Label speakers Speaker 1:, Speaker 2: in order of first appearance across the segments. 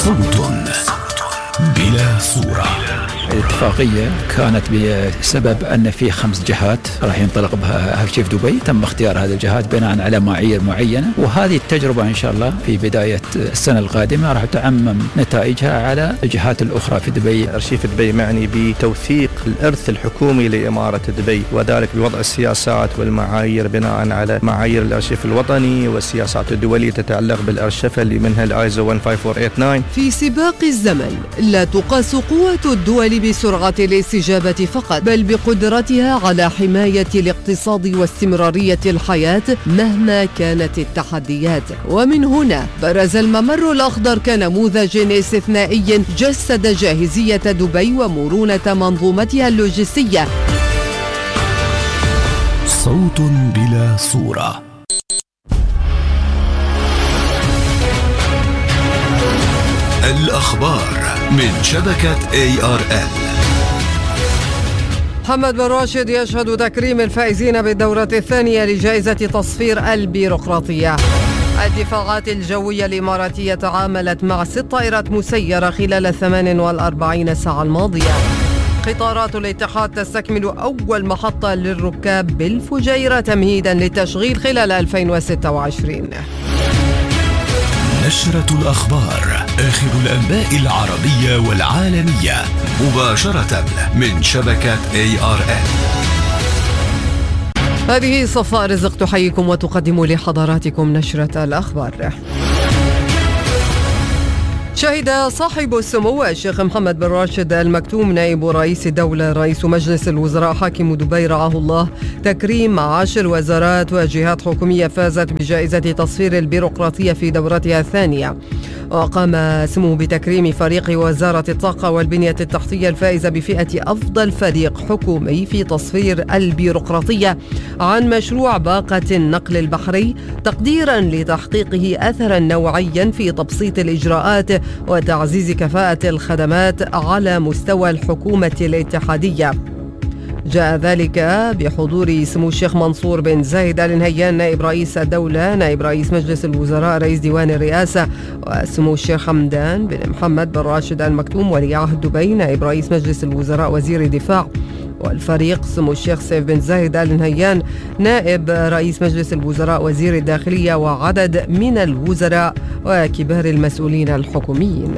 Speaker 1: صوت بلا صورة.
Speaker 2: الاتفاقية كانت بسبب أن في 5 جهات راح ينطلق بها شيف دبي، تم اختيار هذه الجهات بناء على معايير معينة، وهذه التجربة إن شاء الله في بداية السنة القادمة راح تعمم نتائجها على الجهات الأخرى في دبي.
Speaker 3: أرشيف دبي معني بتوثيق الإرث الحكومي لإمارة دبي، وذلك بوضع السياسات والمعايير بناء على معايير الأرشيف الوطني والسياسات الدولية تتعلق بالأرشفة اللي منها الآيزو 15489.
Speaker 4: في سباق الزمن لا تقاس قوة الدول بسرعة الاستجابة فقط، بل بقدرتها على حماية الاقتصاد واستمرارية الحياة مهما كانت التحديات. ومن هنا برز الممر الأخضر كنموذج استثنائي جسد جاهزية دبي ومرونة منظومتها اللوجستية.
Speaker 1: صوت بلا صورة. الأخبار من شبكة ARN.
Speaker 4: محمد بن راشد يشهد تكريم الفائزين بالدورة الثانية لجائزة تصفير البيروقراطية. الدفاعات الجوية الإماراتية تعاملت مع 6 طائرات مسيرة خلال 48 ساعة الماضية. قطارات الاتحاد تستكمل أول محطة للركاب بالفجيرة تمهيدا للتشغيل خلال 2026.
Speaker 1: نشرة الأخبار، آخر الأنباء العربية والعالمية مباشرة من شبكة ARN.
Speaker 4: هذه صفاء رزق تحييكم وتقدم لحضراتكم نشرة الأخبار. شهد صاحب السمو الشيخ محمد بن راشد المكتوم نائب رئيس الدولة رئيس مجلس الوزراء حاكم دبي رعاه الله تكريم 10 وزارات وجهات حكومية فازت بجائزة تصفير البيروقراطية في دورتها الثانية. وقام سمو بتكريم فريق وزارة الطاقة والبنية التحتية الفائزة بفئة أفضل فريق حكومي في تصفير البيروقراطية عن مشروع باقة النقل البحري، تقديرا لتحقيقه أثرا نوعيا في تبسيط الإجراءات وتعزيز كفاءة الخدمات على مستوى الحكومة الاتحادية. جاء ذلك بحضور سمو الشيخ منصور بن زايد آل نهيان نائب رئيس الدولة نائب رئيس مجلس الوزراء رئيس ديوان الرئاسة، وسمو الشيخ حمدان بن محمد بن راشد المكتوم ولي عهد دبي نائب رئيس مجلس الوزراء وزير الدفاع، والفريق سمو الشيخ سيف بن زايد آل نهيان نائب رئيس مجلس الوزراء وزير الداخلية وعدد من الوزراء وكبار المسؤولين الحكوميين.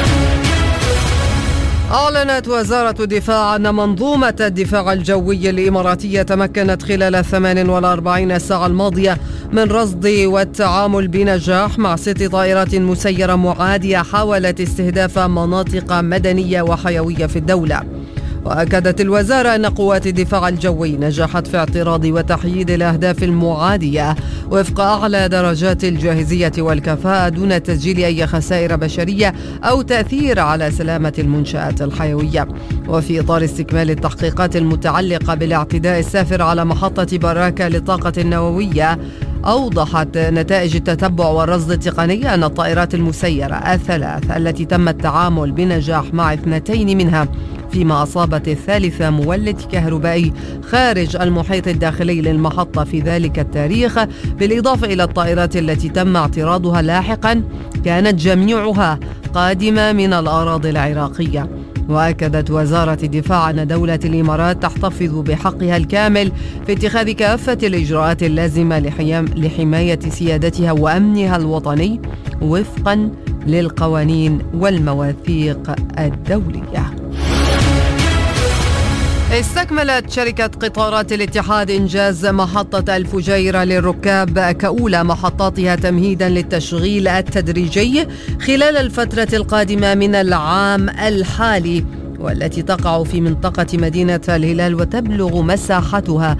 Speaker 4: أعلنت وزارة الدفاع أن منظومة الدفاع الجوي الإماراتية تمكنت خلال 48 ساعة الماضية من رصد والتعامل بنجاح مع 6 طائرات مسيرة معادية حاولت استهداف مناطق مدنية وحيوية في الدولة. وأكدت الوزارة أن قوات الدفاع الجوي نجحت في اعتراض وتحييد الأهداف المعادية وفق أعلى درجات الجاهزية والكفاءة دون تسجيل أي خسائر بشرية أو تأثير على سلامة المنشآت الحيوية. وفي إطار استكمال التحقيقات المتعلقة بالاعتداء السافر على محطة براكة للطاقة النووية، أوضحت نتائج التتبع والرصد التقني أن الطائرات المسيرة الثلاث التي تم التعامل بنجاح مع 2 منها فيما أصابت الثالثة مولد كهربائي خارج المحيط الداخلي للمحطة في ذلك التاريخ، بالإضافة إلى الطائرات التي تم اعتراضها لاحقا كانت جميعها قادمة من الأراضي العراقية. وأكدت وزارة الدفاع أن دولة الإمارات تحتفظ بحقها الكامل في اتخاذ كافة الإجراءات اللازمة لحماية سيادتها وأمنها الوطني وفقا للقوانين والمواثيق الدولية. استكملت شركة قطارات الاتحاد إنجاز محطة الفجيرة للركاب كأولى محطاتها تمهيدا للتشغيل التدريجي خلال الفترة القادمة من العام الحالي، والتي تقع في منطقة مدينة الهلال وتبلغ مساحتها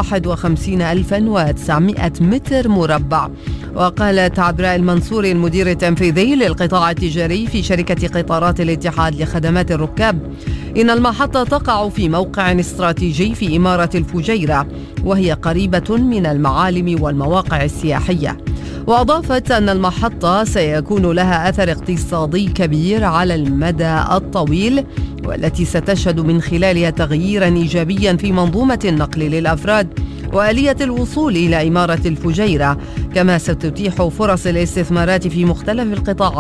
Speaker 4: 51,900 متر مربع. وقالت عبراء المنصوري المدير التنفيذي للقطاع التجاري في شركة قطارات الاتحاد لخدمات الركاب إن المحطة تقع في موقع استراتيجي في إمارة الفجيرة، وهي قريبة من المعالم والمواقع السياحية. وأضافت أن المحطة سيكون لها أثر اقتصادي كبير على المدى الطويل، والتي ستشهد من خلالها تغييرا إيجابيا في منظومة النقل للأفراد وآلية الوصول إلى إمارة الفجيرة، كما ستتيح فرص الاستثمارات في مختلف القطاعات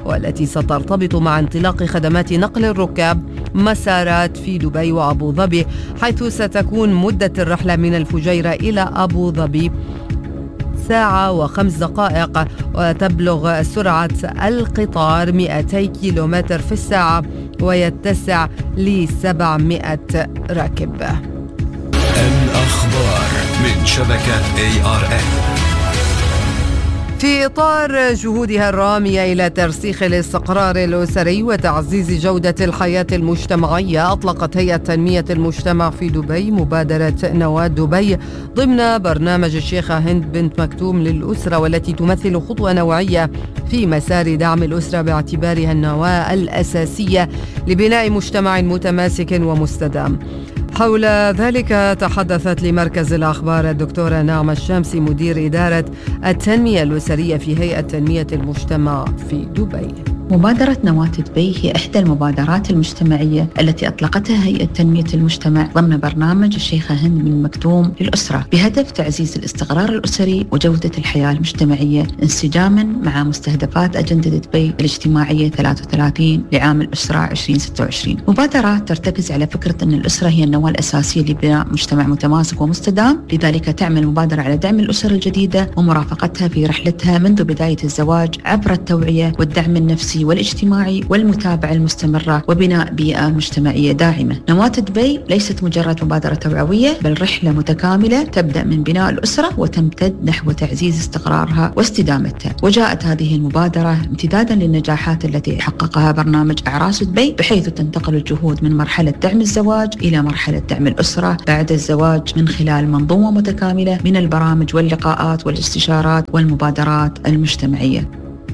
Speaker 4: والتي سترتبط مع انطلاق خدمات نقل الركاب مسارات في دبي وأبو ظبي، حيث ستكون مدة الرحلة من الفجيرة إلى أبو ظبي 1 ساعة و5 دقائق، وتبلغ سرعة القطار 200 كيلومتر في الساعة ويتسع ل700 راكب.
Speaker 1: الأخبار من شبكة ARN.
Speaker 4: في إطار جهودها الرامية إلى ترسيخ الاستقرار الأسري وتعزيز جودة الحياة المجتمعية، أطلقت هيئة تنمية المجتمع في دبي مبادرة نواة دبي ضمن برنامج الشيخة هند بنت مكتوم للأسرة، والتي تمثل خطوة نوعية في مسار دعم الأسرة باعتبارها النواة الأساسية لبناء مجتمع متماسك ومستدام. حول ذلك تحدثت لمركز الأخبار الدكتورة نعمة الشامسي مدير إدارة التنمية الأسرية في هيئة تنمية المجتمع في دبي.
Speaker 5: مبادرة نواة دبي هي إحدى المبادرات المجتمعية التي أطلقتها هيئة تنمية المجتمع ضمن برنامج الشيخة هند بن مكتوم للأسرة، بهدف تعزيز الاستقرار الأسري وجودة الحياة المجتمعية انسجاما مع مستهدفات أجندة دبي الاجتماعية 33 لعام الأسرة 2026. مبادرة ترتكز على فكرة أن الأسرة هي النواة الأساسية لبناء مجتمع متماسك ومستدام، لذلك تعمل مبادرة على دعم الأسر الجديدة ومرافقتها في رحلتها منذ بداية الزواج عبر التوعية والدعم النفسي والاجتماعي والمتابعة المستمرة وبناء بيئة مجتمعية داعمة. نواة دبي ليست مجرد مبادرة توعوية، بل رحلة متكاملة تبدأ من بناء الأسرة وتمتد نحو تعزيز استقرارها واستدامتها. وجاءت هذه المبادرة امتدادا للنجاحات التي حققها برنامج أعراس دبي، بحيث تنتقل الجهود من مرحلة دعم الزواج إلى مرحلة دعم الأسرة بعد الزواج من خلال منظومة متكاملة من البرامج واللقاءات والاستشارات والمبادرات المجتمعية.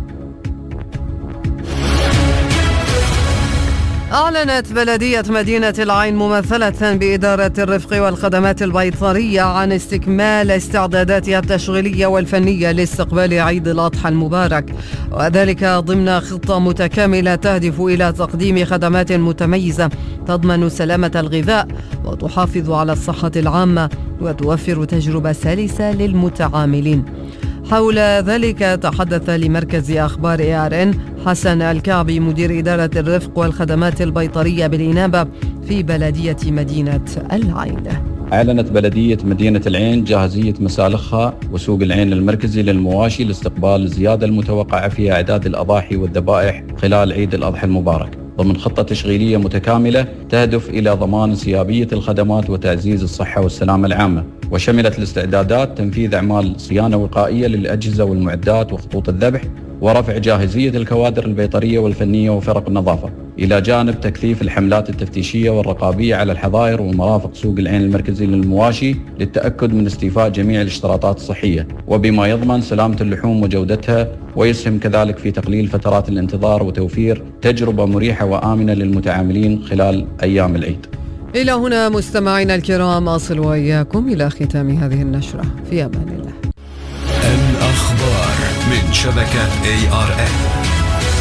Speaker 4: أعلنت بلدية مدينة العين ممثلة بإدارة الرفق والخدمات البيطرية عن استكمال استعداداتها التشغيلية والفنية لاستقبال عيد الأضحى المبارك، وذلك ضمن خطة متكاملة تهدف إلى تقديم خدمات متميزة تضمن سلامة الغذاء وتحافظ على الصحة العامة وتوفر تجربة سلسة للمتعاملين. حول ذلك تحدث لمركز أخبار ARN حسن الكعبي مدير إدارة الرفق والخدمات البيطرية بالإنابة في بلدية مدينة العين.
Speaker 6: أعلنت بلدية مدينة العين جاهزية مسالخها وسوق العين المركزي للمواشي لاستقبال الزيادة المتوقعة في أعداد الأضاحي والذبائح خلال عيد الأضحى المبارك، ضمن خطة تشغيلية متكاملة تهدف إلى ضمان انسيابية الخدمات وتعزيز الصحة والسلامة العامة، وشملت الاستعدادات تنفيذ أعمال صيانة وقائية للأجهزة والمعدات وخطوط الذبح، ورفع جاهزية الكوادر البيطرية والفنية وفرق النظافة، إلى جانب تكثيف الحملات التفتيشية والرقابية على الحظائر ومرافق سوق العين المركزي للمواشي للتأكد من استيفاء جميع الاشتراطات الصحية، وبما يضمن سلامة اللحوم وجودتها، ويسهم كذلك في تقليل فترات الانتظار وتوفير تجربة مريحة وآمنة للمتعاملين خلال أيام العيد.
Speaker 4: إلى هنا مستمعينا الكرام أصل وإياكم إلى ختام هذه النشرة، في أمان الله.
Speaker 1: الأخبار من شبكة ARN.